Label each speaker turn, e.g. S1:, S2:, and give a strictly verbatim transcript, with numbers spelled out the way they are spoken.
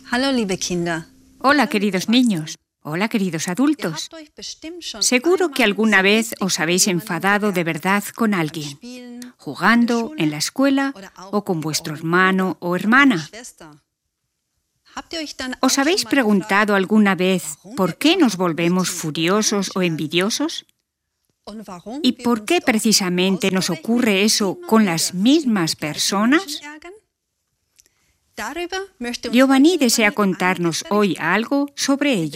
S1: Hallo, liebe Kinder.
S2: Hola, queridos niños. Hola, queridos adultos. Seguro que alguna vez os habéis enfadado de verdad con alguien, jugando, en la escuela o con vuestro hermano o hermana. ¿Os habéis preguntado alguna vez por qué nos volvemos furiosos o envidiosos? ¿Y por qué precisamente nos ocurre eso con las mismas personas? Giovanni desea contarnos hoy algo sobre ello.